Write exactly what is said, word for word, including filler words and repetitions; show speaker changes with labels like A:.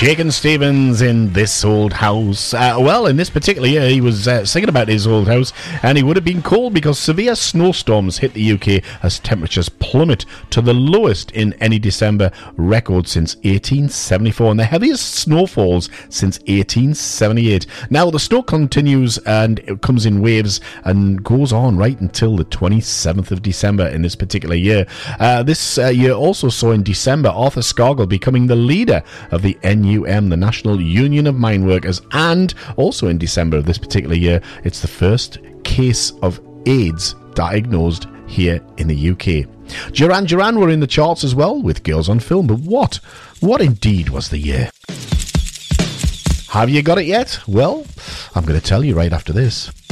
A: Shakin' Stevens in This Old House. Uh, well, in this particular year, he was uh, singing about his old house, and he would have been cold because severe snowstorms hit the U K as temperatures plummet to the lowest in any December record since eighteen seventy-four, and the heaviest snowfalls since eighteen seventy-eight. Now, the snow continues, and it comes in waves and goes on right until the twenty-seventh of December in this particular year. Uh, this uh, year also saw in December Arthur Scargill becoming the leader of the N U M, the National Union of Mine Workers, and also in December of this particular year, it's the first case of AIDS diagnosed here in the U K. Duran Duran were in the charts as well with Girls on Film, but what? What indeed was the year? Have you got it yet? Well, I'm going to tell you right after this.